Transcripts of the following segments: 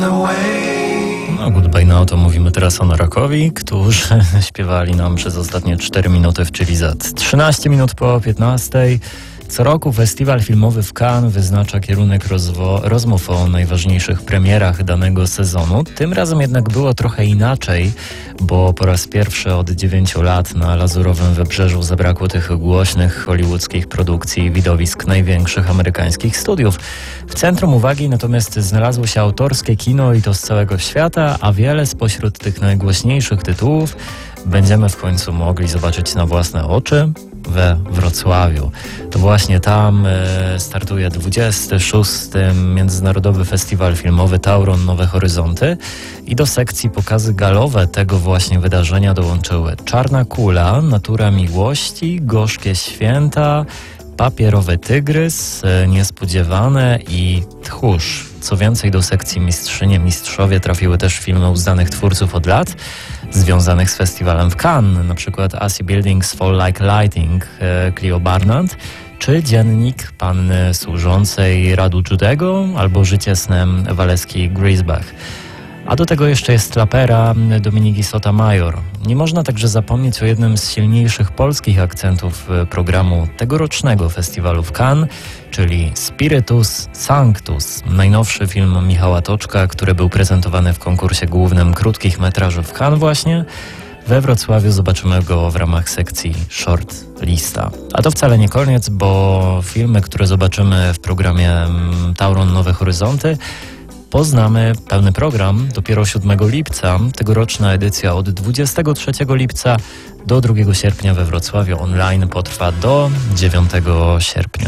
No, Goodbye Now to mówimy teraz o Norakowi, którzy śpiewali nam przez ostatnie 4 minuty w Chili Z. 13 minut po 15. Co roku festiwal filmowy w Cannes wyznacza kierunek rozmów o najważniejszych premierach danego sezonu. Tym razem jednak było trochę inaczej, bo po raz pierwszy od 9 lat na Lazurowym Wybrzeżu zabrakło tych głośnych hollywoodzkich produkcji i widowisk największych amerykańskich studiów. W centrum uwagi natomiast znalazło się autorskie kino i to z całego świata, a wiele spośród tych najgłośniejszych tytułów będziemy w końcu mogli zobaczyć na własne oczy we Wrocławiu. To właśnie tam startuje 26. Międzynarodowy Festiwal Filmowy Tauron Nowe Horyzonty i do sekcji pokazy galowe tego właśnie wydarzenia dołączyły Czarna Kula, Natura Miłości, Gorzkie Święta, Papierowy Tygrys, Niespodziewane i Tchórz. Co więcej, do sekcji Mistrzynie Mistrzowie trafiły też filmy uznanych twórców od lat, związanych z festiwalem w Cannes, na przykład Asi Buildings Fall Like Lightning Clio Barnard, czy Dziennik Panny Służącej Radu Judego, albo Życie snem Waleski Griesbach. A do tego jeszcze jest Lapera Dominiki Sotomayor. Nie można także zapomnieć o jednym z silniejszych polskich akcentów programu tegorocznego festiwalu w Cannes, czyli Spiritus Sanctus, najnowszy film Michała Toczka, który był prezentowany w konkursie głównym krótkich metraży w Cannes właśnie. We Wrocławiu zobaczymy go w ramach sekcji Short Lista. A to wcale nie koniec, bo filmy, które zobaczymy w programie Tauron Nowe Horyzonty, poznamy pełny program dopiero 7 lipca. Tegoroczna edycja od 23 lipca do 2 sierpnia we Wrocławiu online potrwa do 9 sierpnia.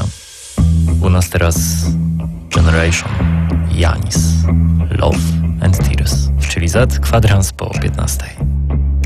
U nas teraz Generation, Janis, Love and Tears. Czyli Z, kwadrans po 15.